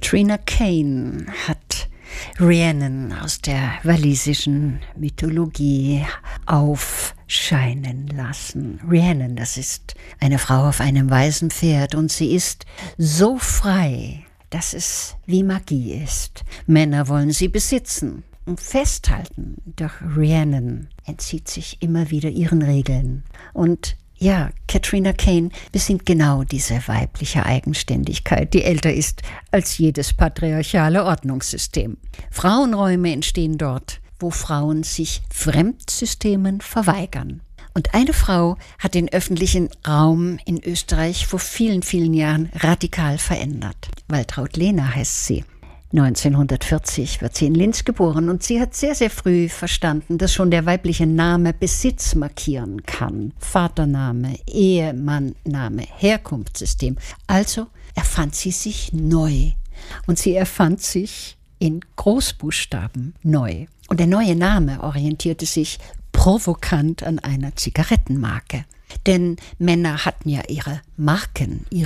Katrina Kain hat Rhiannon aus der walisischen Mythologie aufscheinen lassen. Rhiannon, das ist eine Frau auf einem weißen Pferd und sie ist so frei, dass es wie Magie ist. Männer wollen sie besitzen und festhalten, doch Rhiannon entzieht sich immer wieder ihren Regeln. Und ja, Katrina Kain besingt genau diese weibliche Eigenständigkeit, die älter ist als jedes patriarchale Ordnungssystem. Frauenräume entstehen dort, wo Frauen sich Fremdsystemen verweigern. Und eine Frau hat den öffentlichen Raum in Österreich vor vielen, vielen Jahren radikal verändert. Waltraud Lehner heißt sie. 1940 wird sie in Linz geboren und sie hat sehr, sehr früh verstanden, dass schon der weibliche Name Besitz markieren kann. Vatername, Ehemanname, Herkunftssystem. Also erfand sie sich neu. Und sie erfand sich in Großbuchstaben neu. Und der neue Name orientierte sich provokant an einer Zigarettenmarke. Denn Männer hatten ja ihre Marken,